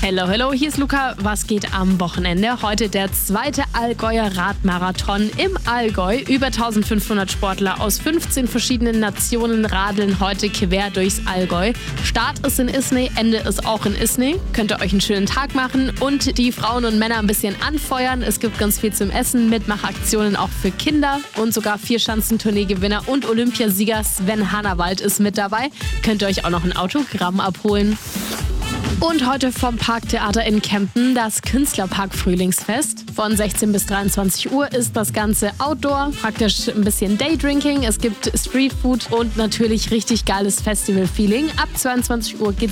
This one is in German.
Hello, hello, hier ist Luca. Was geht am Wochenende? Heute der zweite Allgäuer Radmarathon im Allgäu. Über 1500 Sportler aus 15 verschiedenen Nationen radeln heute quer durchs Allgäu. Start ist in Isny, Ende ist auch in Isny. Könnt ihr euch einen schönen Tag machen und die Frauen und Männer ein bisschen anfeuern. Es gibt ganz viel zum Essen, Mitmachaktionen auch für Kinder und sogar Vierschanzentournee-Gewinner und Olympiasieger Sven Hannawald ist mit dabei. Könnt ihr euch auch noch ein Autogramm abholen. Und heute vom Parktheater in Kempten das Künstlerpark Frühlingsfest. Von 16 bis 23 Uhr ist das Ganze Outdoor, praktisch ein bisschen Daydrinking. Es gibt Streetfood und natürlich richtig geiles Festival-Feeling. Ab 22 Uhr geht's